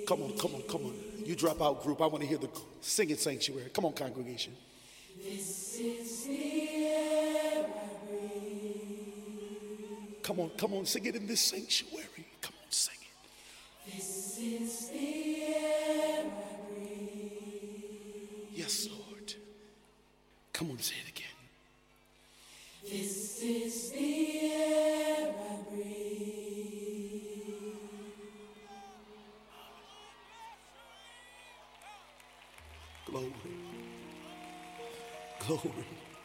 Come on, come on, come on. You drop out, group. I want to hear the singing sanctuary. Come on, congregation. This is the air I breathe. Come on, sing it in this sanctuary. Come on, sing it. This is the air I breathe. Yes, Lord. Come on, say it again. This is the air I breathe. Glory. Glory.